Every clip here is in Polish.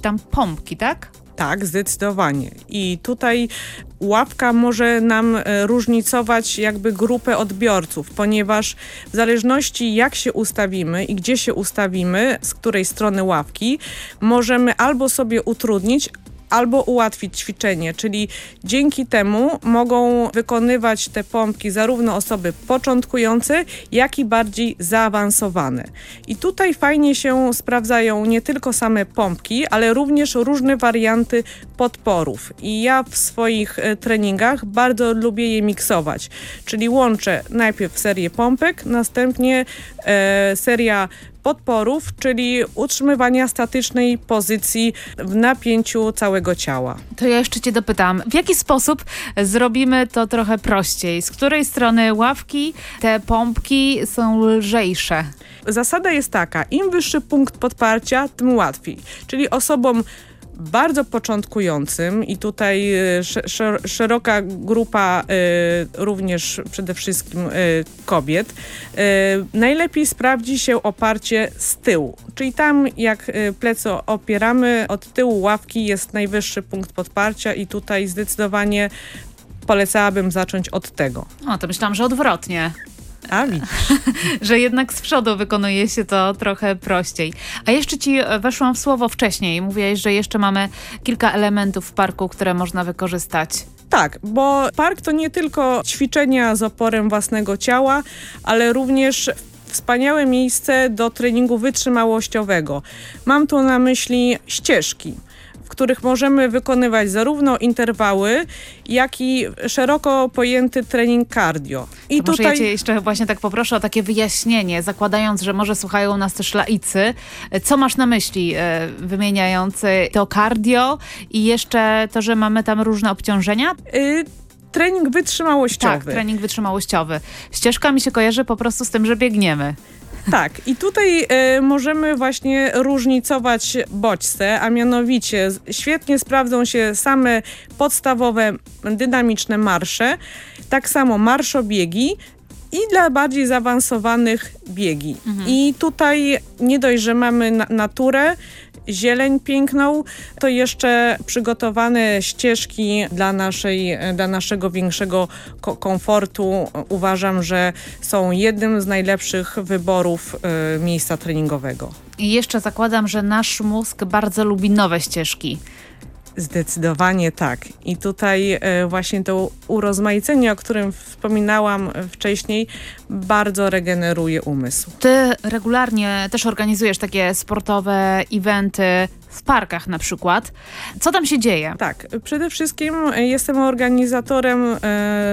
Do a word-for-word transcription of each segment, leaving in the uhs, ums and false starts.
tam pompki, tak? Tak, zdecydowanie. I tutaj ławka może nam różnicować jakby grupę odbiorców, ponieważ w zależności jak się ustawimy i gdzie się ustawimy, z której strony ławki, możemy albo sobie utrudnić, albo ułatwić ćwiczenie, czyli dzięki temu mogą wykonywać te pompki zarówno osoby początkujące, jak i bardziej zaawansowane. I tutaj fajnie się sprawdzają nie tylko same pompki, ale również różne warianty podporów. I ja w swoich treningach bardzo lubię je miksować, czyli łączę najpierw serię pompek, następnie e, seria podporów, czyli utrzymywania statycznej pozycji w napięciu całego ciała. To ja jeszcze cię dopytam, w jaki sposób zrobimy to trochę prościej? Z której strony ławki te pompki są lżejsze? Zasada jest taka, im wyższy punkt podparcia, tym łatwiej. Czyli osobom bardzo początkującym i tutaj sz- szeroka grupa y, również przede wszystkim y, kobiet, y, najlepiej sprawdzi się oparcie z tyłu. Czyli tam jak y, plecy opieramy, od tyłu ławki jest najwyższy punkt podparcia i tutaj zdecydowanie polecałabym zacząć od tego. O, to myślałam, że odwrotnie. A widzisz. Że jednak z przodu wykonuje się to trochę prościej. A jeszcze ci weszłam w słowo wcześniej. Mówiłaś, że jeszcze mamy kilka elementów w parku, które można wykorzystać. Tak, bo park to nie tylko ćwiczenia z oporem własnego ciała, ale również wspaniałe miejsce do treningu wytrzymałościowego. Mam tu na myśli ścieżki, w których możemy wykonywać zarówno interwały, jak i szeroko pojęty trening cardio. I to tutaj może ja cię jeszcze właśnie tak poproszę o takie wyjaśnienie, zakładając, że może słuchają nas też laicy. Co masz na myśli, e, wymieniając to cardio i jeszcze to, że mamy tam różne obciążenia? Y- trening wytrzymałościowy. Tak, trening wytrzymałościowy. Ścieżka mi się kojarzy po prostu z tym, że biegniemy. Tak, i tutaj y, możemy właśnie różnicować bodźce, a mianowicie świetnie sprawdzą się same podstawowe dynamiczne marsze, tak samo marszobiegi i dla bardziej zaawansowanych biegi. Mhm. I tutaj nie dość, że mamy na- naturę, zieleń piękną, to jeszcze przygotowane ścieżki dla, naszej, dla naszego większego ko- komfortu uważam, że są jednym z najlepszych wyborów y, miejsca treningowego. I jeszcze zakładam, że nasz mózg bardzo lubi nowe ścieżki. Zdecydowanie tak. I tutaj y, właśnie to urozmaicenie, o którym wspominałam wcześniej, bardzo regeneruje umysł. Ty regularnie też organizujesz takie sportowe eventy w parkach na przykład. Co tam się dzieje? Tak, przede wszystkim jestem organizatorem y,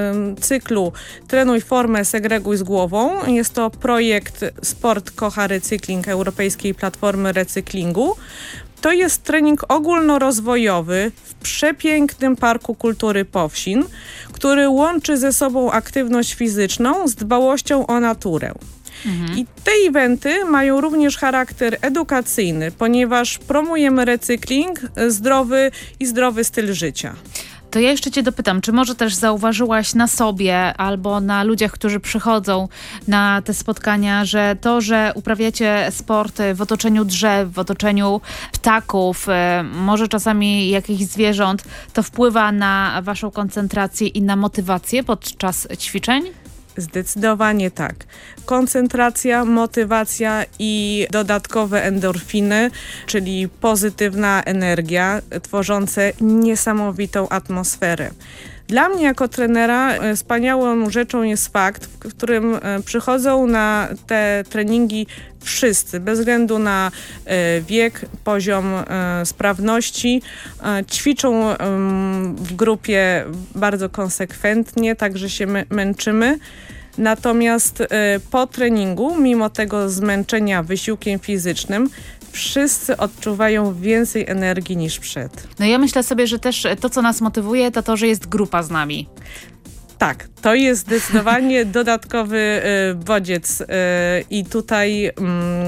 cyklu Trenuj formę, segreguj z głową. Jest to projekt Sport kocha recykling Europejskiej Platformy Recyklingu. To jest trening ogólnorozwojowy w przepięknym Parku Kultury Powsin, który łączy ze sobą aktywność fizyczną z dbałością o naturę. Mhm. I te eventy mają również charakter edukacyjny, ponieważ promujemy recykling, zdrowy i zdrowy styl życia. To ja jeszcze cię dopytam, czy może też zauważyłaś na sobie albo na ludziach, którzy przychodzą na te spotkania, że to, że uprawiacie sport w otoczeniu drzew, w otoczeniu ptaków, może czasami jakichś zwierząt, to wpływa na waszą koncentrację i na motywację podczas ćwiczeń? Zdecydowanie tak. Koncentracja, motywacja i dodatkowe endorfiny, czyli pozytywna energia, tworzące niesamowitą atmosferę. Dla mnie jako trenera e, wspaniałą rzeczą jest fakt, w którym e, przychodzą na te treningi wszyscy, bez względu na e, wiek, poziom e, sprawności. E, ćwiczą e, w grupie bardzo konsekwentnie, także się my, męczymy. Natomiast y, po treningu, mimo tego zmęczenia wysiłkiem fizycznym, wszyscy odczuwają więcej energii niż przed. No ja myślę sobie, że też to, co nas motywuje, to to, że jest grupa z nami. Tak, to jest zdecydowanie dodatkowy y, bodziec y, i tutaj y,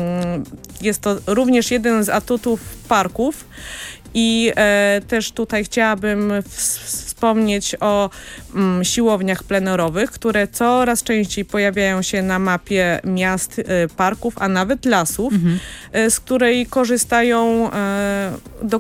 jest to również jeden z atutów parków. I e, też tutaj chciałabym w, wspomnieć o mm, siłowniach plenerowych, które coraz częściej pojawiają się na mapie miast, e, parków, a nawet lasów, mhm. e, z której korzystają e, do,